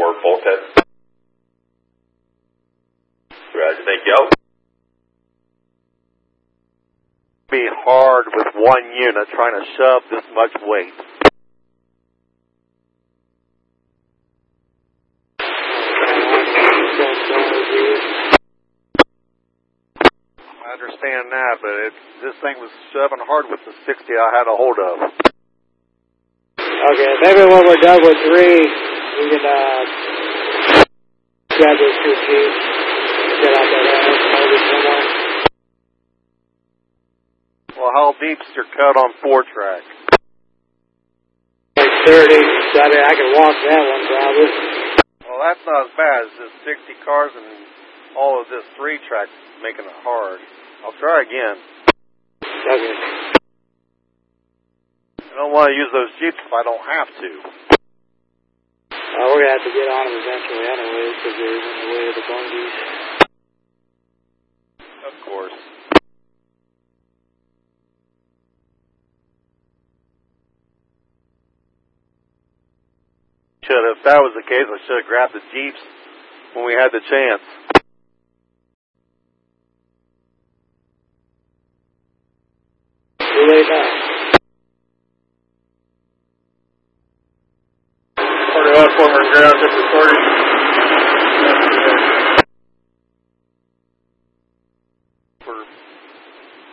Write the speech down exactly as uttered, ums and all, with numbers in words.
for bulkhead. Roger, thank you. Be hard with one unit trying to shove this much weight. I understand that, but it, this thing was shoving hard with the sixty I had a hold of. Okay, maybe when we're done with three, we can uh, grab those two Jeeps, get out that air, maybe somewhere. Well, how deep's your cut on four track? Like thirty, so I mean, I can walk that one probably. Well, that's not as bad as this sixty cars and all of this three track making it hard. I'll try again. Okay. I don't want to use those Jeeps if I don't have to. Uh, we're going to have to get on them eventually anyway, because they're in the way of the bungees. Of course. Should have, if that was the case, I should have grabbed the Jeeps when we had the chance. Too late now. Former ground, just recording.